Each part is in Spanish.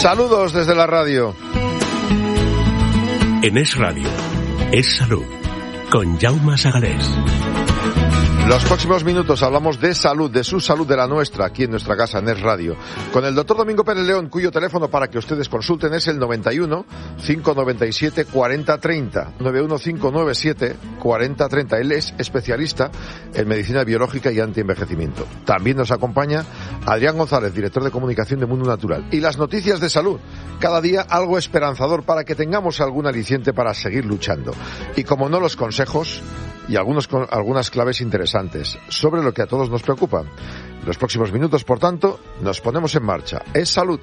Saludos desde la radio. En Es Radio, Es Salud, con Jaume Sagalés. Los próximos minutos hablamos de salud, de su salud, de la nuestra, aquí en nuestra casa, en Es Radio, con el doctor Domingo Pérez León, cuyo teléfono para que ustedes consulten es el 91 597 4030, 91 597 4030. Él es especialista en medicina biológica y antienvejecimiento. También nos acompaña Adrián González, director de comunicación de Mundo Natural. Y las noticias de salud, cada día algo esperanzador para que tengamos algún aliciente para seguir luchando. Y como no, los consejos y algunas claves interesantes sobre lo que a todos nos preocupa. En los próximos minutos, por tanto, nos ponemos en marcha. Es salud.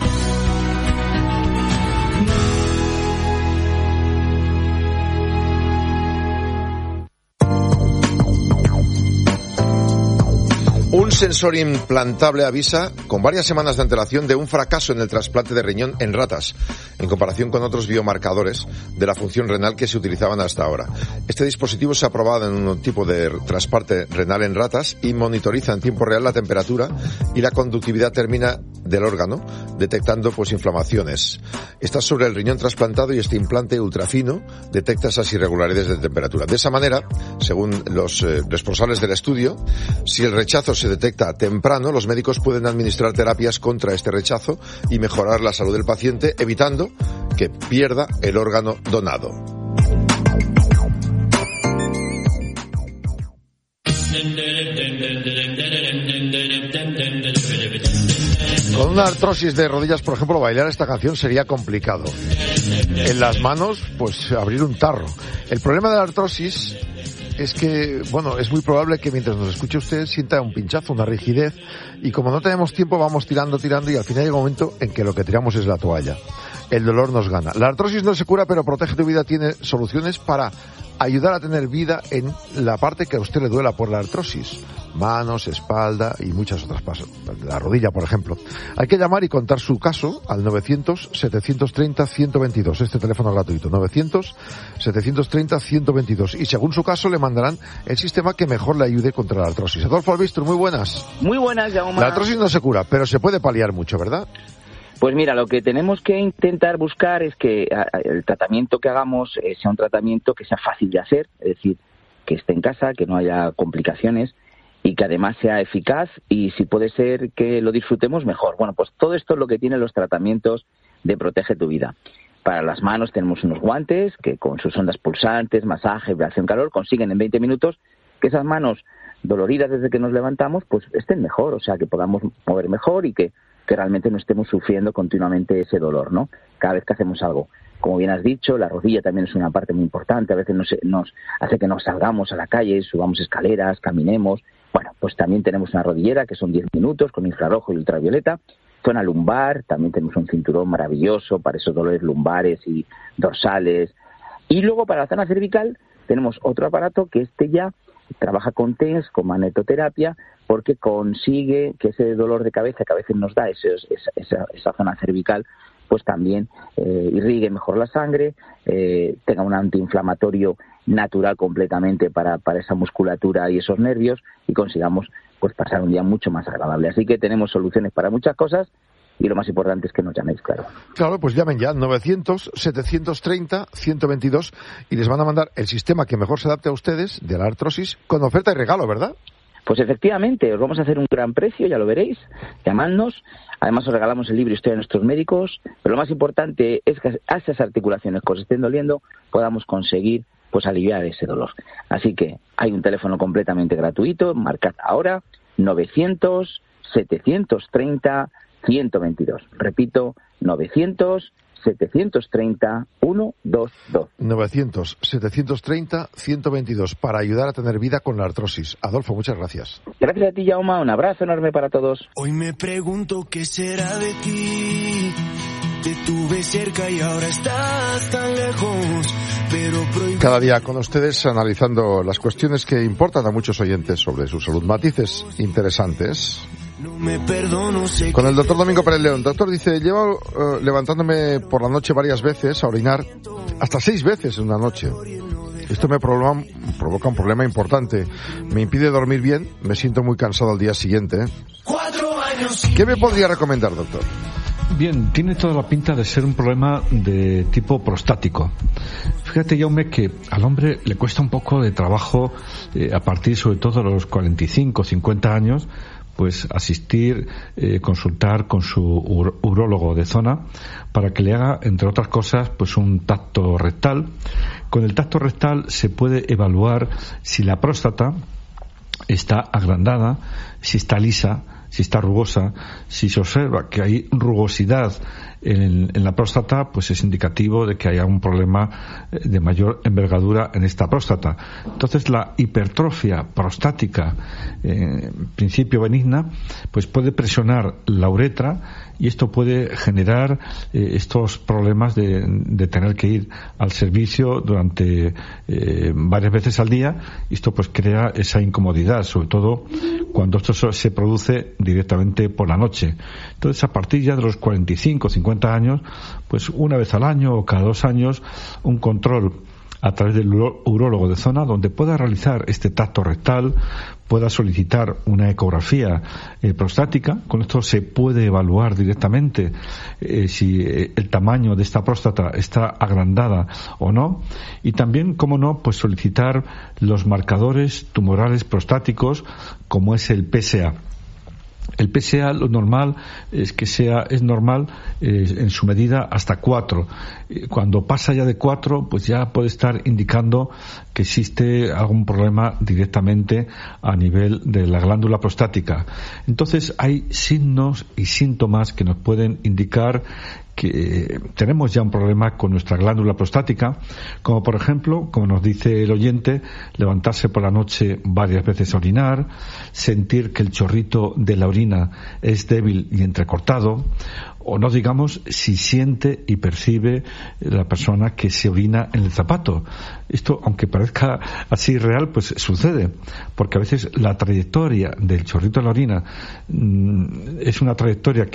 Un sensor implantable avisa con varias semanas de antelación de un fracaso en el trasplante de riñón en ratas, en comparación con otros biomarcadores de la función renal que se utilizaban hasta ahora. Este dispositivo se ha probado en un tipo de trasplante renal en ratas y monitoriza en tiempo real la temperatura y la conductividad térmica del órgano, detectando inflamaciones. Está sobre el riñón trasplantado y este implante ultrafino detecta esas irregularidades de temperatura. De esa manera, según los responsables del estudio, si el rechazo se detecta temprano, los médicos pueden administrar terapias contra este rechazo y mejorar la salud del paciente, evitando que pierda el órgano donado. Con una artrosis de rodillas, por ejemplo, bailar esta canción sería complicado. En las manos, pues abrir un tarro. El problema de la artrosis es que, bueno, es muy probable que mientras nos escuche usted sienta un pinchazo, una rigidez, y como no tenemos tiempo vamos tirando y al final llega un momento en que lo que tiramos es la toalla. El dolor nos gana. La artrosis no se cura, pero Protege tu Vida tiene soluciones para ayudar a tener vida en la parte que a usted le duela por la artrosis. Manos, espalda y muchas otras cosas. La rodilla, por ejemplo. Hay que llamar y contar su caso al 900-730-122. Este teléfono es gratuito. 900-730-122. Y según su caso le mandarán el sistema que mejor le ayude contra la artrosis. Adolfo Albistro, muy buenas. Muy buenas, Jaume. La artrosis no se cura, pero se puede paliar mucho, ¿verdad? Pues mira, lo que tenemos que intentar buscar es que el tratamiento que hagamos sea un tratamiento que sea fácil de hacer, es decir, que esté en casa, que no haya complicaciones y que además sea eficaz y si puede ser que lo disfrutemos mejor. Bueno, pues todo esto es lo que tienen los tratamientos de Protege tu Vida. Para las manos tenemos unos guantes que con sus ondas pulsantes, masaje, vibración, calor, consiguen en 20 minutos que esas manos doloridas desde que nos levantamos pues estén mejor, o sea, que podamos mover mejor y que realmente no estemos sufriendo continuamente ese dolor, ¿no? Cada vez que hacemos algo. Como bien has dicho, la rodilla también es una parte muy importante. A veces nos hace que nos salgamos a la calle, subamos escaleras, caminemos. Bueno, pues también tenemos una rodillera que son 10 minutos con infrarrojo y ultravioleta. Zona lumbar, también tenemos un cinturón maravilloso para esos dolores lumbares y dorsales. Y luego para la zona cervical tenemos otro aparato que ya trabaja con TENS, con magnetoterapia, porque consigue que ese dolor de cabeza que a veces nos da esa zona cervical, pues también irrigue mejor la sangre, tenga un antiinflamatorio natural completamente para esa musculatura y esos nervios y consigamos pues pasar un día mucho más agradable. Así que tenemos soluciones para muchas cosas y lo más importante es que nos llaméis, claro. Claro, pues llamen ya 900-730-122 y les van a mandar el sistema que mejor se adapte a ustedes de la artrosis con oferta y regalo, ¿verdad? Pues efectivamente, os vamos a hacer un gran precio, ya lo veréis, llamadnos. Además os regalamos el libro Historia de nuestros médicos, pero lo más importante es que a esas articulaciones que os estén doliendo podamos conseguir pues aliviar ese dolor. Así que hay un teléfono completamente gratuito, marcad ahora 900-730-122. Repito, 900-730-122. 900-730-122 para ayudar a tener vida con la artrosis. Adolfo, muchas gracias. Gracias a ti, Jaume. Un abrazo enorme para todos. Hoy me pregunto qué será de ti. Te tuve cerca y ahora estás tan lejos. Pero cada día con ustedes analizando las cuestiones que importan a muchos oyentes sobre su salud. Matices interesantes. No me perdono, con el doctor Domingo Pérez León. Doctor, dice, llevo levantándome por la noche varias veces a orinar, hasta 6 veces en una noche. Esto me provoca un problema importante. Me impide dormir bien, me siento muy cansado al día siguiente. ¿Qué me podría recomendar, doctor? Bien, tiene toda la pinta de ser un problema de tipo prostático. Fíjate, Jaume, que al hombre le cuesta un poco de trabajo, a partir sobre todo de los 45, 50 años, pues asistir, consultar con su urólogo de zona para que le haga, entre otras cosas, pues un tacto rectal. Con el tacto rectal se puede evaluar si la próstata está agrandada, si está lisa, si está rugosa. Si se observa que hay rugosidad en la próstata, pues es indicativo de que haya un problema de mayor envergadura en esta próstata. Entonces, la hipertrofia prostática, en principio benigna, pues puede presionar la uretra, y esto puede generar estos problemas de tener que ir al servicio durante varias veces al día, y esto pues crea esa incomodidad, sobre todo cuando esto se produce directamente por la noche. Entonces, a partir ya de los 45, 50 años, pues una vez al año o cada 2 años, un control a través del urólogo de zona, donde pueda realizar este tacto rectal, pueda solicitar una ecografía prostática. Con esto se puede evaluar directamente si el tamaño de esta próstata está agrandada o no, y también, cómo no, pues solicitar los marcadores tumorales prostáticos, como es el PSA. El PSA, lo normal es que es normal en su medida hasta 4. Cuando pasa ya de 4, pues ya puede estar indicando que existe algún problema directamente a nivel de la glándula prostática. Entonces, hay signos y síntomas que nos pueden indicar que tenemos ya un problema con nuestra glándula prostática, como por ejemplo, como nos dice el oyente, levantarse por la noche varias veces a orinar, sentir que el chorrito de la orina es débil y entrecortado, o no digamos si siente y percibe la persona que se orina en el zapato. Esto, aunque parezca así real, pues sucede, porque a veces la trayectoria del chorrito de la orina es una trayectoria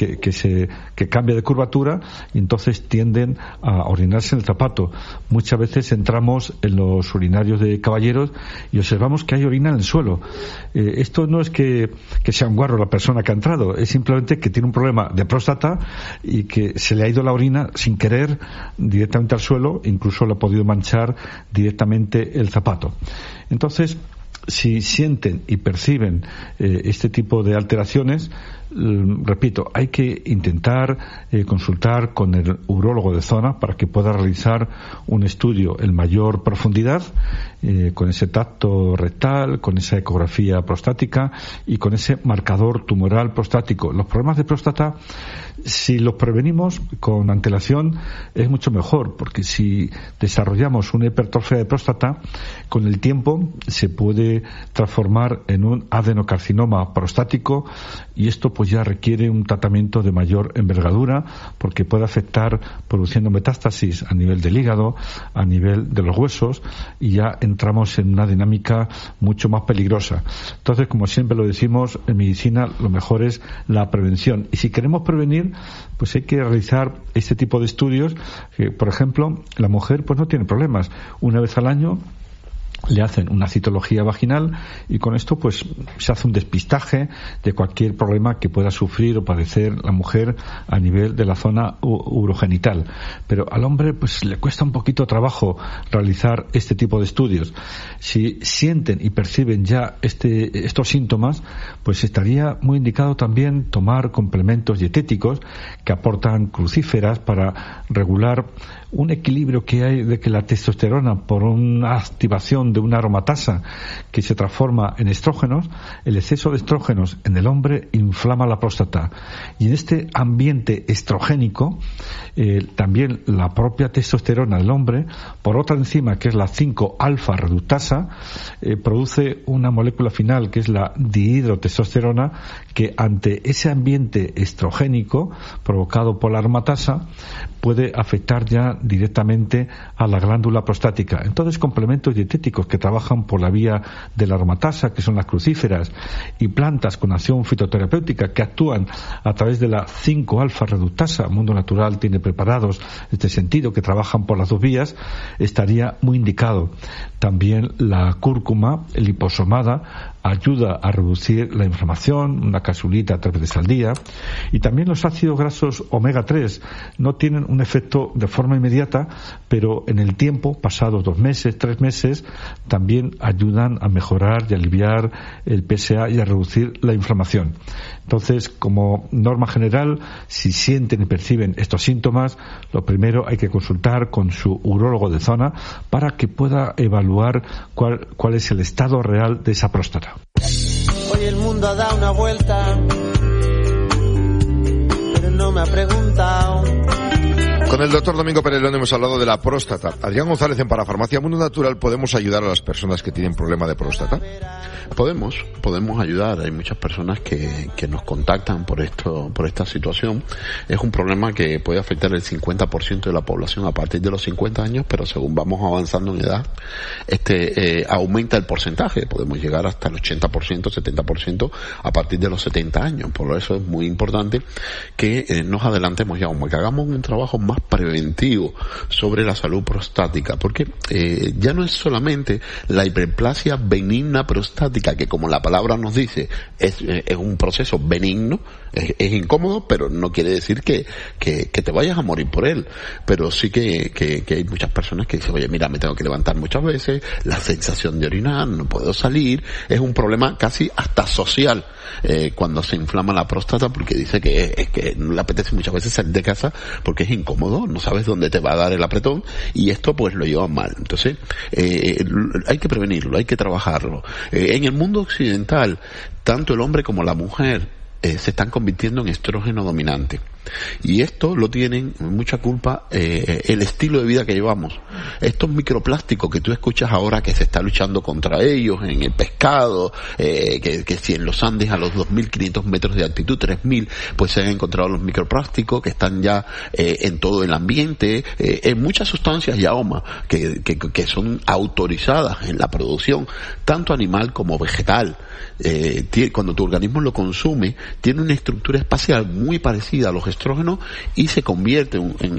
que cambia de curvatura, y entonces tienden a orinarse en el zapato. Muchas veces entramos en los urinarios de caballeros y observamos que hay orina en el suelo. Esto no es que sea un guarro la persona que ha entrado, es simplemente que tiene un problema de próstata y que se le ha ido la orina sin querer directamente al suelo, incluso le ha podido manchar directamente el zapato. Entonces, si sienten y perciben este tipo de alteraciones, repito, hay que intentar consultar con el urólogo de zona para que pueda realizar un estudio en mayor profundidad, con ese tacto rectal, con esa ecografía prostática y con ese marcador tumoral prostático. Los problemas de próstata, si los prevenimos con antelación, es mucho mejor, porque si desarrollamos una hipertrofia de próstata, con el tiempo se puede transformar en un adenocarcinoma prostático, y esto pues ya requiere un tratamiento de mayor envergadura, porque puede afectar produciendo metástasis a nivel del hígado, a nivel de los huesos, y ya entramos en una dinámica mucho más peligrosa. Entonces, como siempre lo decimos, en medicina lo mejor es la prevención, y si queremos prevenir, pues hay que realizar este tipo de estudios. Por ejemplo, la mujer pues no tiene problemas, una vez al año le hacen una citología vaginal, y con esto pues se hace un despistaje de cualquier problema que pueda sufrir o padecer la mujer a nivel de la zona urogenital. Pero al hombre pues le cuesta un poquito trabajo realizar este tipo de estudios. Si sienten y perciben ya estos síntomas, pues estaría muy indicado también tomar complementos dietéticos que aportan crucíferas para regular un equilibrio que hay de que la testosterona, por una activación de una aromatasa que se transforma en estrógenos, el exceso de estrógenos en el hombre inflama la próstata, y en este ambiente estrogénico también la propia testosterona del hombre, por otra enzima que es la 5-alfa reductasa, produce una molécula final que es la dihidrotestosterona, que ante ese ambiente estrogénico provocado por la aromatasa puede afectar ya directamente a la glándula prostática. Entonces, complementos dietéticos que trabajan por la vía de la aromatasa, que son las crucíferas, y plantas con acción fitoterapéutica que actúan a través de la 5-alfa reductasa, Mundo Natural tiene preparados este sentido, que trabajan por las dos vías, estaría muy indicado. También la cúrcuma liposomada ayuda a reducir la inflamación, una capsulita 3 veces al día. Y también los ácidos grasos omega 3 no tienen un efecto de forma inmediata, pero en el tiempo, pasados 2 meses, 3 meses, también ayudan a mejorar y aliviar el PSA y a reducir la inflamación. Entonces, como norma general, si sienten y perciben estos síntomas, lo primero hay que consultar con su urólogo de zona para que pueda evaluar cuál es el estado real de esa próstata. Hoy el mundo ha dado una vuelta, pero no me ha preguntado. Con el doctor Domingo Pérez León hemos hablado de la próstata. Adrián González, en Parafarmacia Mundo Natural, ¿podemos ayudar a las personas que tienen problema de próstata? Podemos ayudar. Hay muchas personas que nos contactan por esta situación. Es un problema que puede afectar el 50% de la población a partir de los 50 años, pero según vamos avanzando en edad, aumenta el porcentaje. Podemos llegar hasta el 80%, 70% a partir de los 70 años. Por eso es muy importante que nos adelantemos ya, que hagamos un trabajo más preventivo sobre la salud prostática, porque ya no es solamente la hiperplasia benigna prostática, que como la palabra nos dice, es un proceso benigno, es incómodo, pero no quiere decir que te vayas a morir por él. Pero sí que hay muchas personas que dicen, oye, mira, me tengo que levantar muchas veces, la sensación de orinar, no puedo salir. Es un problema casi hasta social cuando se inflama la próstata, porque dice que no le apetece muchas veces salir de casa porque es incómodo, no sabes dónde te va a dar el apretón, y esto pues lo lleva mal. Entonces hay que prevenirlo, hay que trabajarlo. En el mundo occidental, tanto el hombre como la mujer se están convirtiendo en estrógeno dominante. Y esto lo tienen mucha culpa el estilo de vida que llevamos. Estos microplásticos que tú escuchas ahora que se está luchando contra ellos en el pescado, que si en los Andes a los 2.500 metros de altitud, 3.000, pues se han encontrado los microplásticos que están ya en todo el ambiente, en muchas sustancias y aromas que son autorizadas en la producción, tanto animal como vegetal. Cuando tu organismo lo consume, tiene una estructura espacial muy parecida a los estrógenos y se convierte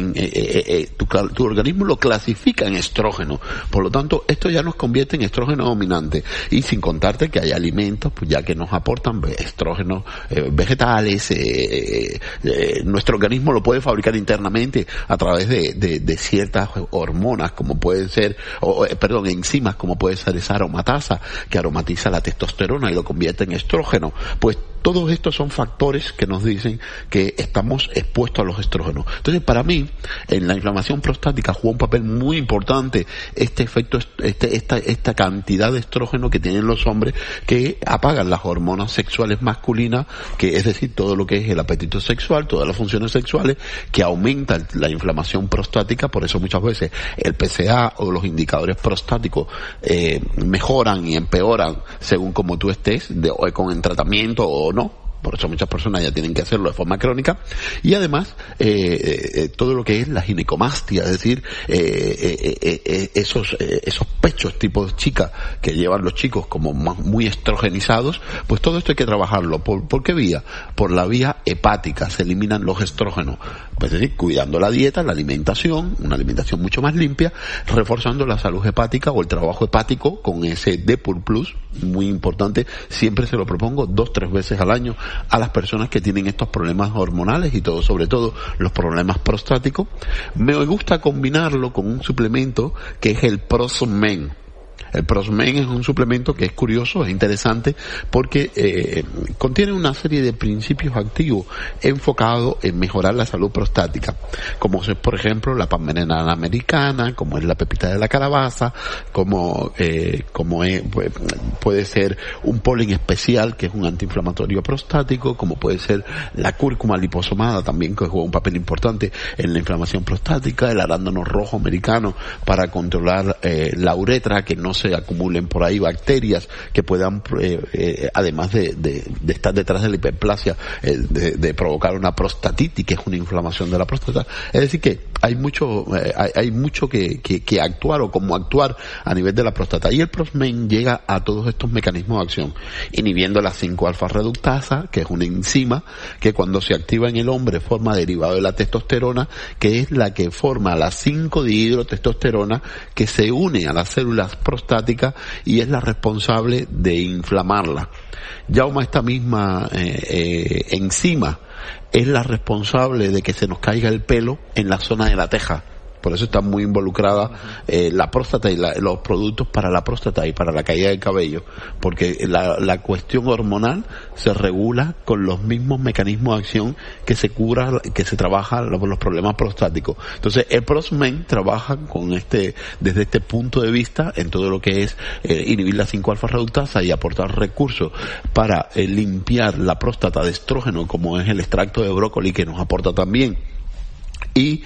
tu organismo lo clasifica en estrógeno. Por lo tanto, esto ya nos convierte en estrógeno dominante, y sin contarte que hay alimentos pues ya que nos aportan estrógenos vegetales. Nuestro organismo lo puede fabricar internamente a través de ciertas hormonas, como pueden ser enzimas, como puede ser esa aromatasa que aromatiza la testosterona y lo convierte en estrógeno. Pues todos estos son factores que nos dicen que estamos expuestos a los estrógenos. Entonces, para mí, en la inflamación prostática juega un papel muy importante este efecto, esta cantidad de estrógeno que tienen los hombres, que apagan las hormonas sexuales masculinas, que es decir, todo lo que es el apetito sexual, todas las funciones sexuales, que aumenta la inflamación prostática. Por eso muchas veces el PSA o los indicadores prostáticos mejoran y empeoran según como tú estés, con tratamiento o no. Por eso muchas personas ya tienen que hacerlo de forma crónica. Y además, todo lo que es la ginecomastia, es decir, esos pechos tipo chica que llevan los chicos como muy estrogenizados, pues todo esto hay que trabajarlo. ¿Por qué vía? Por la vía hepática, se eliminan los estrógenos. Pues, es decir, cuidando la dieta, la alimentación, una alimentación mucho más limpia, reforzando la salud hepática o el trabajo hepático con ese Depur Plus, muy importante. Siempre se lo propongo 2-3 veces al año a las personas que tienen estos problemas hormonales y todo, sobre todo los problemas prostáticos. Me gusta combinarlo con un suplemento que es el Prosmen. El Prosmen es un suplemento que es curioso, es interesante, porque contiene una serie de principios activos enfocados en mejorar la salud prostática, como es, por ejemplo, la palmerenana americana, como es la pepita de la calabaza, como puede ser un polen especial, que es un antiinflamatorio prostático, como puede ser la cúrcuma liposomada, también que juega un papel importante en la inflamación prostática, el arándano rojo americano para controlar la uretra, que no se acumulen por ahí bacterias que puedan, además de estar detrás de la hiperplasia, de provocar una prostatitis, que es una inflamación de la próstata. Es decir, que hay mucho que actuar o cómo actuar a nivel de la próstata, y el Prosmen llega a todos estos mecanismos de acción, inhibiendo la 5-alfa reductasa, que es una enzima que cuando se activa en el hombre forma derivado de la testosterona, que es la que forma la 5-dihidrotestosterona, que se une a las células prostáticas y es la responsable de inflamarla. Jaume, esta misma enzima es la responsable de que se nos caiga el pelo en la zona de la teja. Por eso está muy involucrada la próstata y los productos para la próstata y para la caída del cabello, porque la cuestión hormonal se regula con los mismos mecanismos de acción que se trabaja los problemas prostáticos. Entonces el Prosmen trabaja desde este punto de vista en todo lo que es inhibir la 5-alfa reductasa y aportar recursos para limpiar la próstata de estrógeno, como es el extracto de brócoli que nos aporta también, y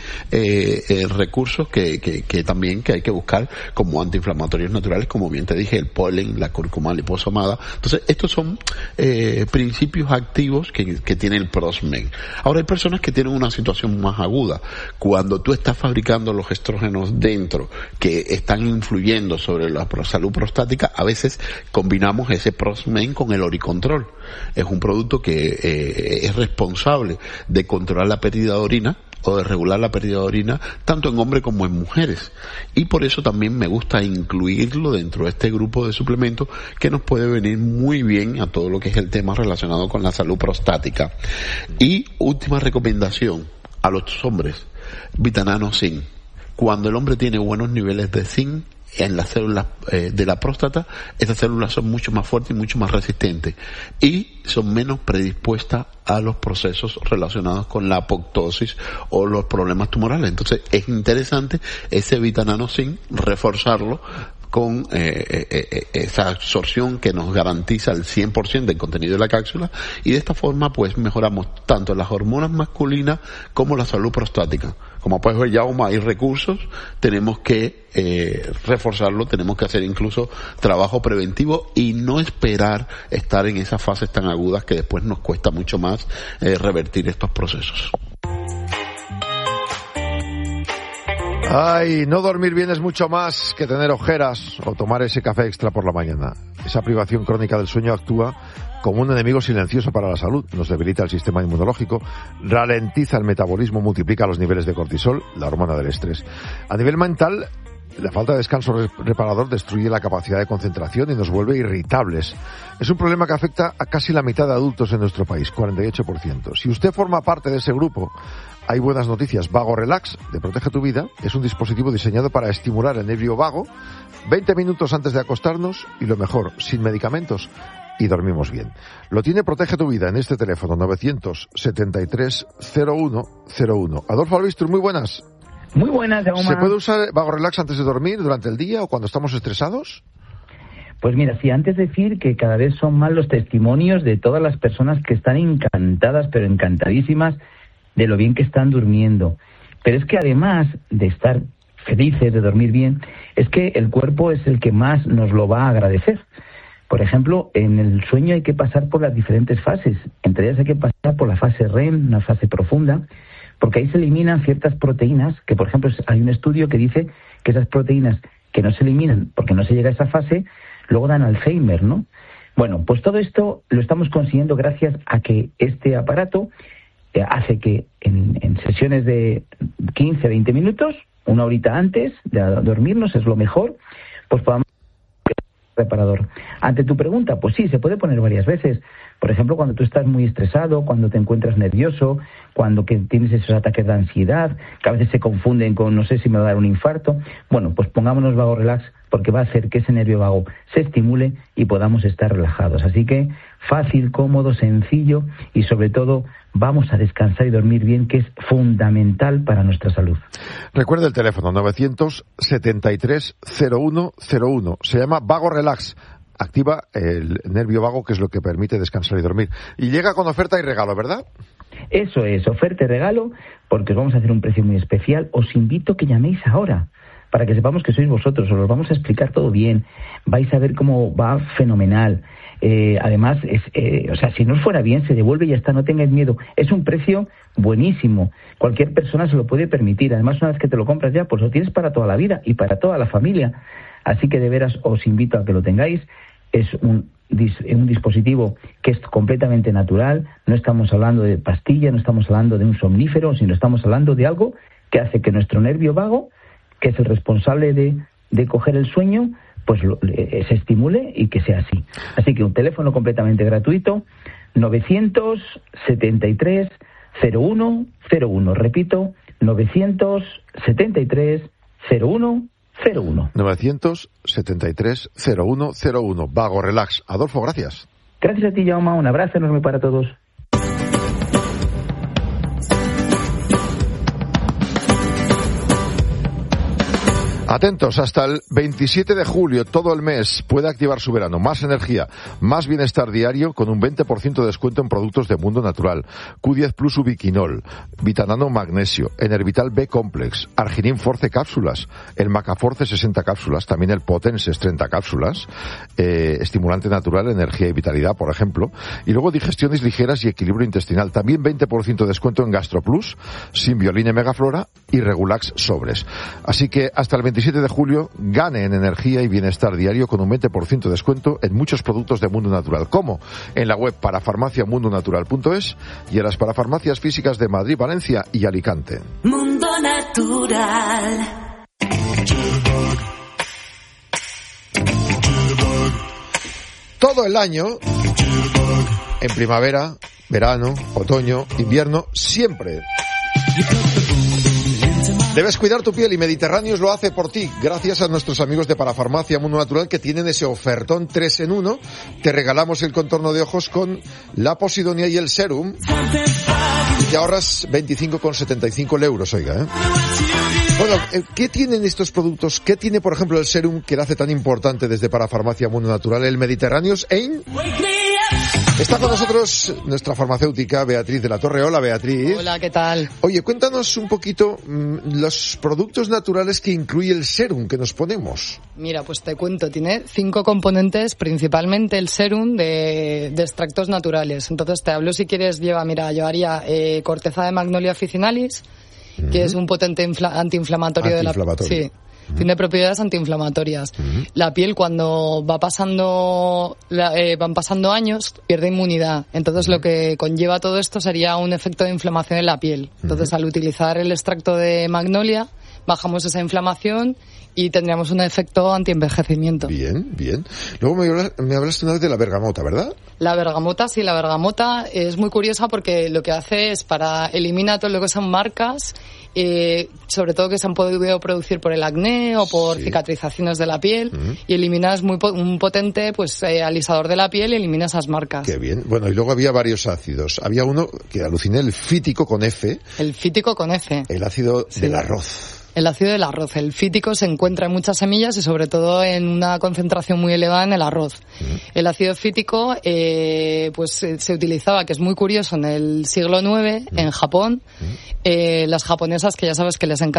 recursos que también que hay que buscar como antiinflamatorios naturales, como bien te dije, el polen, la cúrcuma liposomada. Entonces estos son principios activos que tiene el Prosmen. Ahora hay personas que tienen una situación más aguda. Cuando tú estás fabricando los estrógenos dentro, que están influyendo sobre la salud prostática, a veces combinamos ese Prosmen con el Oricontrol. Es un producto que es responsable de controlar la pérdida de orina o de regular la pérdida de orina tanto en hombres como en mujeres, y por eso también me gusta incluirlo dentro de este grupo de suplementos que nos puede venir muy bien a todo lo que es el tema relacionado con la salud prostática. Y última recomendación a los hombres: Vitanano Zinc. Cuando el hombre tiene buenos niveles de zinc en las células de la próstata, estas células son mucho más fuertes y mucho más resistentes y son menos predispuestas a los procesos relacionados con la apoptosis o los problemas tumorales. Entonces es interesante ese Vitanano Zinc reforzarlo con esa absorción que nos garantiza el 100% del contenido de la cápsula, y de esta forma pues mejoramos tanto las hormonas masculinas como la salud prostática. Como puedes ver, ya hay recursos, tenemos que reforzarlo, tenemos que hacer incluso trabajo preventivo y no esperar estar en esas fases tan agudas que después nos cuesta mucho más revertir estos procesos. Ay, no dormir bien es mucho más que tener ojeras o tomar ese café extra por la mañana. Esa privación crónica del sueño actúa como un enemigo silencioso para la salud. Nos debilita el sistema inmunológico, ralentiza el metabolismo, multiplica los niveles de cortisol, la hormona del estrés. A nivel mental, la falta de descanso reparador destruye la capacidad de concentración y nos vuelve irritables. Es un problema que afecta a casi la mitad de adultos en nuestro país, 48%. Si usted forma parte de ese grupo, hay buenas noticias. Vago Relax, de Protege tu Vida, es un dispositivo diseñado para estimular el nervio vago 20 minutos antes de acostarnos y, lo mejor, sin medicamentos, y dormimos bien. Lo tiene Protege tu Vida en este teléfono 973-0101. Adolfo Albistur, muy buenas. Muy buenas, Jaume. ¿Se puede usar Vago Relax antes de dormir, durante el día o cuando estamos estresados? Pues mira, sí, antes decir que cada vez son más los testimonios de todas las personas que están encantadas, pero encantadísimas, de lo bien que están durmiendo. Pero es que además de estar felices, de dormir bien, es que el cuerpo es el que más nos lo va a agradecer. Por ejemplo, en el sueño hay que pasar por las diferentes fases. Entre ellas hay que pasar por la fase REM, una fase profunda, porque ahí se eliminan ciertas proteínas, que por ejemplo hay un estudio que dice que esas proteínas que no se eliminan porque no se llega a esa fase, luego dan Alzheimer, ¿no? Bueno, pues todo esto lo estamos consiguiendo gracias a que este aparato hace que en sesiones de 15 a 20 minutos, una horita antes de dormirnos, es lo mejor, pues podamos reparador. Ante tu pregunta, pues sí, se puede poner varias veces. Por ejemplo, cuando tú estás muy estresado, cuando te encuentras nervioso, cuando que tienes esos ataques de ansiedad, que a veces se confunden con no sé si me va a dar un infarto. Bueno, pues pongámonos Vago Relax, porque va a hacer que ese nervio vago se estimule y podamos estar relajados. Así que fácil, cómodo, sencillo y sobre todo vamos a descansar y dormir bien, que es fundamental para nuestra salud. Recuerda el teléfono 973-0101. Se llama Vago Relax. Activa el nervio vago, que es lo que permite descansar y dormir. Y llega con oferta y regalo, ¿verdad? Eso es, oferta y regalo, porque os vamos a hacer un precio muy especial. Os invito a que llaméis ahora, para que sepamos que sois vosotros. Os lo vamos a explicar todo bien. Vais a ver cómo va fenomenal. Además, si no os fuera bien, se devuelve y ya está, no tengáis miedo. Es un precio buenísimo. Cualquier persona se lo puede permitir. Además, una vez que te lo compras ya, pues lo tienes para toda la vida y para toda la familia. Así que de veras os invito a que lo tengáis. Es un dispositivo que es completamente natural. No estamos hablando de pastilla, no estamos hablando de un somnífero, sino estamos hablando de algo que hace que nuestro nervio vago, que es el responsable de coger el sueño, pues se estimule y que sea así. Así que un teléfono completamente gratuito, 973 0101. Repito, 973 0101. 973 0101. Vago Relax. Adolfo, gracias. Gracias a ti, Jaume. Un abrazo enorme para todos. Atentos, hasta el 27 de julio, todo el mes, puede activar su verano. Más energía, más bienestar diario con un 20% de descuento en productos de Mundo Natural. Q10 Plus Ubiquinol, Vitanano Magnesio, Enervital B Complex, Arginin Force cápsulas, el Macaforce 60 cápsulas, también el Potenses 30 cápsulas, estimulante natural, energía y vitalidad, por ejemplo. Y luego digestiones ligeras y equilibrio intestinal. También 20% de descuento en Gastro Plus, Simbioline Megaflora y Regulax Sobres. Así que hasta el 27 de julio gane en energía y bienestar diario con un 20% de descuento en muchos productos de Mundo Natural, como en la web parafarmaciamundonatural.es y en las parafarmacias físicas de Madrid, Valencia y Alicante. Mundo Natural. Todo el año, en primavera, verano, otoño, invierno, siempre debes cuidar tu piel y Mediterráneos lo hace por ti, gracias a nuestros amigos de Parafarmacia Mundo Natural que tienen ese ofertón 3 en 1. Te regalamos el contorno de ojos con la posidonia y el serum y te ahorras 25,75 euros, oiga, ¿eh? Bueno, ¿qué tienen estos productos? ¿Qué tiene, por ejemplo, el serum que lo hace tan importante desde Parafarmacia Mundo Natural, el Mediterráneos EIN? Está con nosotros nuestra farmacéutica Beatriz de la Torre. Hola, Beatriz. Hola, ¿qué tal? Oye, cuéntanos un poquito los productos naturales que incluye el serum que nos ponemos. Mira, pues te cuento, tiene 5 componentes, principalmente el serum de extractos naturales. Entonces te hablo, si quieres, llevaría corteza de Magnolia officinalis, que es un potente antiinflamatorio de la piel. Sí. Tiene propiedades antiinflamatorias. La piel, cuando van pasando años, pierde inmunidad. Entonces lo que conlleva todo esto sería un efecto de inflamación en la piel. Entonces al utilizar el extracto de Magnolia, bajamos esa inflamación y tendríamos un efecto antienvejecimiento. Bien, bien. Luego me hablaste una vez de la bergamota, ¿verdad? La bergamota, sí, la bergamota es muy curiosa porque lo que hace es eliminar todo lo que son marcas, sobre todo que se han podido producir por el acné o por cicatrizaciones de la piel, y eliminas un potente alisador de la piel y elimina esas marcas. Qué bien. Bueno, y luego había varios ácidos. Había uno que aluciné, el fítico con F. El fítico con F. El ácido del arroz. El ácido del arroz. El fítico se encuentra en muchas semillas y sobre todo en una concentración muy elevada en el arroz. El ácido fítico se utilizaba, que es muy curioso, en el siglo IX en Japón. Las japonesas, que ya sabes que les encanta